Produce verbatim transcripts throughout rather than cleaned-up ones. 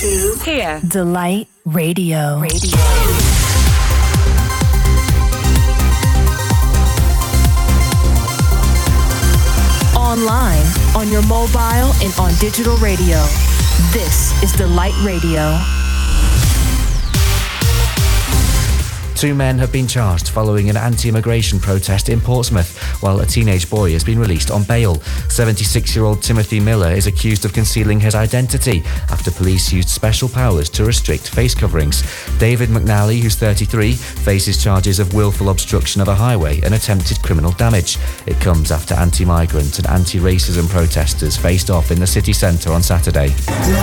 two, here. Delight Radio. Radio. Online, on your mobile, and on digital radio. This is Delight Radio. Two men have been charged following an anti-immigration protest in Portsmouth, while a teenage boy has been released on bail. seventy-six-year-old Timothy Miller is accused of concealing his identity after police used special powers to restrict face coverings. David McNally, who's thirty-three, faces charges of willful obstruction of a highway and attempted criminal damage. It comes after anti-migrant and anti-racism protesters faced off in the city centre on Saturday.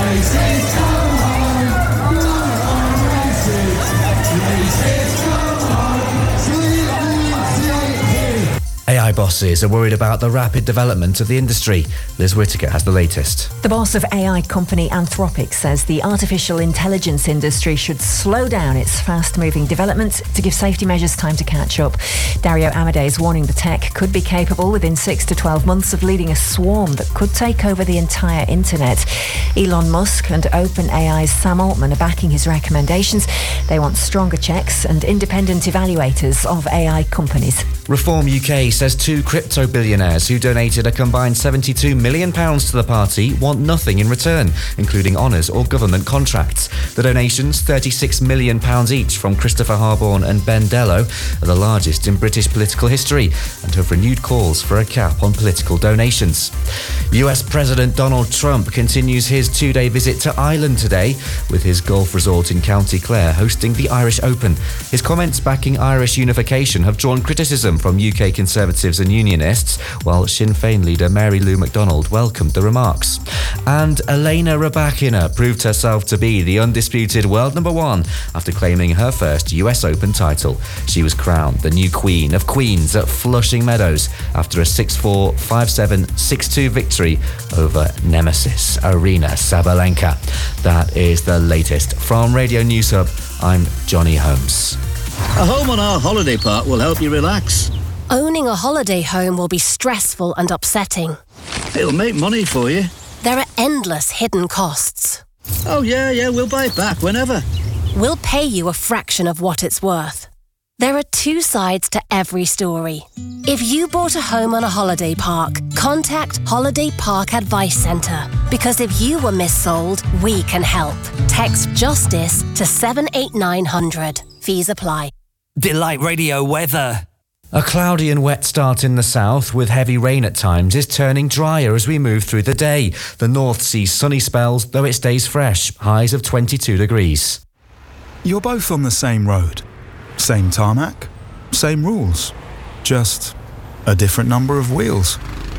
A I bosses are worried about the rapid development of the industry. Liz Whittaker has the latest. The boss of A I company Anthropic says the artificial intelligence industry should slow down its fast-moving development to give safety measures time to catch up. Dario Amodei is warning the tech could be capable within six to twelve months of leading a swarm that could take over the entire internet. Elon Musk and OpenAI's Sam Altman are backing his recommendations. They want stronger checks and independent evaluators of A I companies. Reform U K says two crypto billionaires who donated a combined seventy-two million pounds to the party want nothing in return, including honours or government contracts. The donations, thirty-six million pounds each from Christopher Harborne and Ben Dello, are the largest in British political history and have renewed calls for a cap on political donations. U S President Donald Trump continues his two-day visit to Ireland today, with his golf resort in County Clare hosting the Irish Open. His comments backing Irish unification have drawn criticism from U K Conservatives and Unionists, while Sinn Féin leader Mary Lou McDonald welcomed the remarks. And Elena Rybakina proved herself to be the undisputed world number one after claiming her first U S Open title. She was crowned the new Queen of Queens at Flushing Meadows after a six four, five seven, six two victory over Nemesis Arina Sabalenka. That is the latest from Radio News Hub. I'm Johnny Holmes. A home on our holiday park will help you relax. Owning a holiday home will be stressful and upsetting. It'll make money for you. There are endless hidden costs. Oh, yeah, yeah, we'll buy it back whenever. We'll pay you a fraction of what it's worth. There are two sides to every story. If you bought a home on a holiday park, contact Holiday Park Advice Centre. Because if you were missold, we can help. Text JUSTICE to seven eight nine hundred. Fees apply. Delight Radio weather. A cloudy and wet start in the south, with heavy rain at times, is turning drier as we move through the day. The north sees sunny spells, though it stays fresh, highs of twenty-two degrees. You're both on the same road. Same tarmac, same rules. Just a different number of wheels.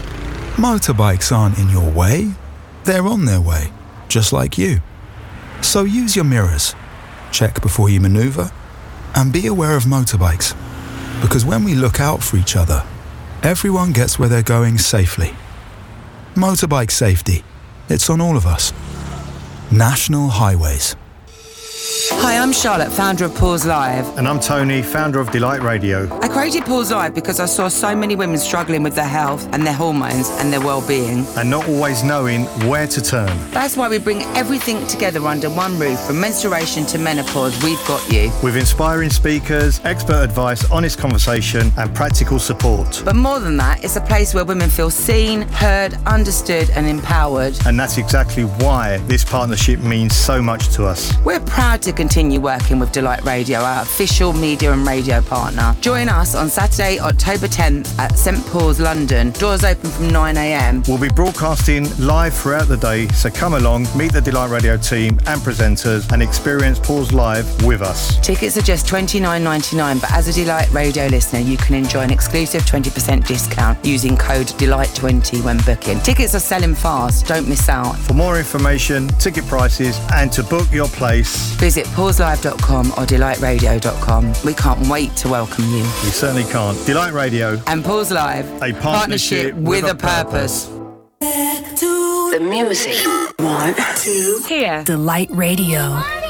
Motorbikes aren't in your way. They're on their way, just like you. So use your mirrors. Check before you manoeuvre. And be aware of motorbikes. Because when we look out for each other, everyone gets where they're going safely. Motorbike safety. It's on all of us. National Highways. Hi, I'm Charlotte, founder of Pause Live. And I'm Tony, founder of Delight Radio. I created Pause Live because I saw so many women struggling with their health and their hormones and their well-being. And not always knowing where to turn. That's why we bring everything together under one roof. From menstruation to menopause, we've got you. With inspiring speakers, expert advice, honest conversation and practical support. But more than that, it's a place where women feel seen, heard, understood and empowered. And that's exactly why this partnership means so much to us. We're proud to continue working with Delight Radio, our official media and radio partner. Join us on Saturday, October tenth at Saint Paul's, London. Doors open from nine a.m. We'll be broadcasting live throughout the day, so come along, meet the Delight Radio team and presenters and experience Pause Live with us. Tickets are just twenty-nine ninety-nine, but as a Delight Radio listener, you can enjoy an exclusive twenty percent discount using code Delight twenty when booking. Tickets are selling fast, don't miss out. For more information, ticket prices and to book your place, visit pause live dot com or delight radio dot com. We can't wait to welcome you. We certainly can't. Delight Radio and Pause Live, a partnership, partnership with, with a purpose. Back to the music. One, two, here. Delight Radio.